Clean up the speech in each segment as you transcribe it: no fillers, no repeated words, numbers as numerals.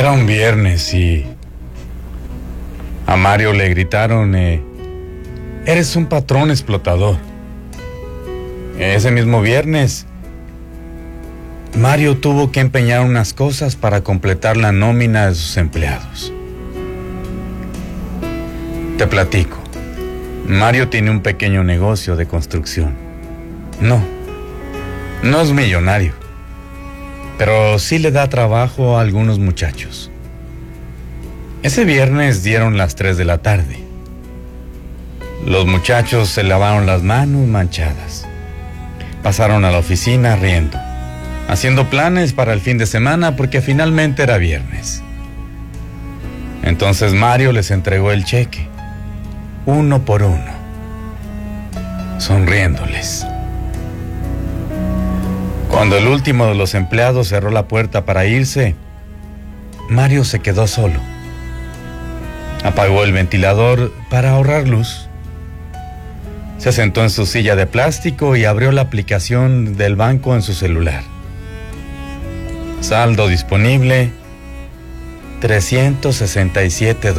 Era un viernes y a Mario le gritaron, eres un patrón explotador. Ese mismo viernes, Mario tuvo que empeñar unas cosas para completar la nómina de sus empleados. Te platico. Mario tiene un pequeño negocio de construcción. No es millonario, pero sí le da trabajo a algunos muchachos. Ese viernes dieron las 3 de la tarde. Los muchachos se lavaron las manos manchadas. Pasaron a la oficina riendo, haciendo planes para el fin de semana porque finalmente era viernes. Entonces Mario les entregó el cheque, uno por uno, sonriéndoles. Cuando el último de los empleados cerró la puerta para irse, Mario se quedó solo. Apagó el ventilador para ahorrar luz. Se sentó en su silla de plástico y abrió la aplicación del banco en su celular. Saldo disponible, $367.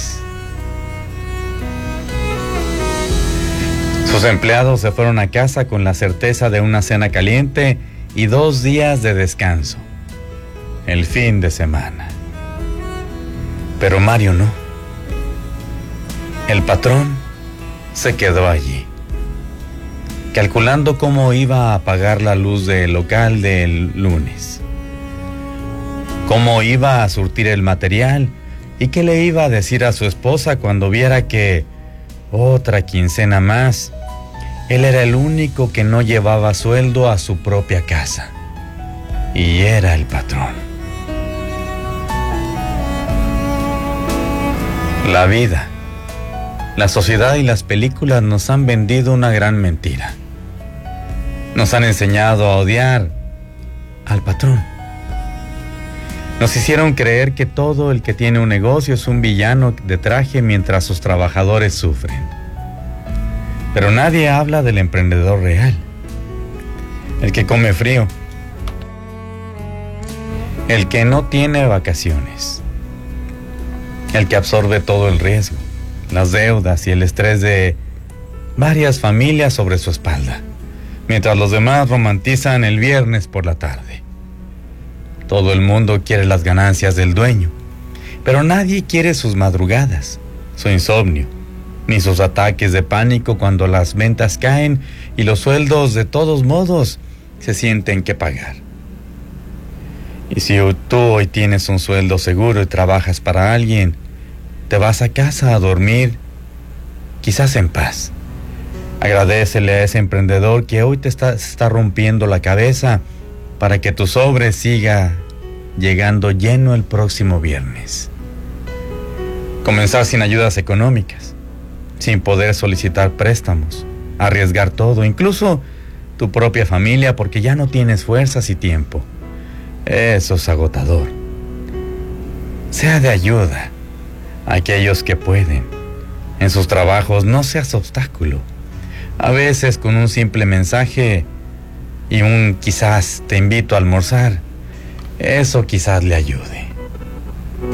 Sus empleados se fueron a casa con la certeza de una cena caliente y 2 días de descanso. El fin de semana. Pero Mario no. El patrón se quedó allí, calculando cómo iba a pagar la luz del local del lunes, cómo iba a surtir el material y qué le iba a decir a su esposa cuando viera que otra quincena más, él era el único que no llevaba sueldo a su propia casa, y era el patrón. La vida, la sociedad y las películas nos han vendido una gran mentira. Nos han enseñado a odiar al patrón. Nos hicieron creer que todo el que tiene un negocio es un villano de traje mientras sus trabajadores sufren. Pero nadie habla del emprendedor real, el que come frío, el que no tiene vacaciones, el que absorbe todo el riesgo, las deudas y el estrés de varias familias sobre su espalda, mientras los demás romantizan el viernes por la tarde. Todo el mundo quiere las ganancias del dueño, pero nadie quiere sus madrugadas, su insomnio, ni sus ataques de pánico cuando las ventas caen y los sueldos de todos modos se sienten que pagar. Y si tú hoy tienes un sueldo seguro y trabajas para alguien, te vas a casa a dormir, quizás en paz. Agradécele a ese emprendedor que hoy te está rompiendo la cabeza para que tu sobre siga llegando lleno el próximo viernes. Comenzar sin ayudas económicas, sin poder solicitar préstamos, arriesgar todo, incluso tu propia familia, porque ya no tienes fuerzas y tiempo. Eso es agotador. Sea de ayuda a aquellos que pueden. En sus trabajos no seas obstáculo. A veces con un simple mensaje y un quizás te invito a almorzar, eso quizás le ayude.